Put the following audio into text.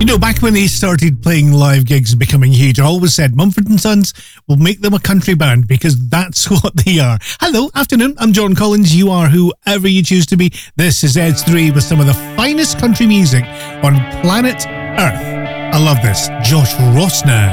Back when they started playing live gigs and becoming huge, I always said Mumford & Sons will make them a country band because that's what they are. Hello, afternoon, I'm John Collins. You are whoever you choose to be. This is Ed's 3 with some of the finest country music on planet Earth. I love this. Josh Rosner.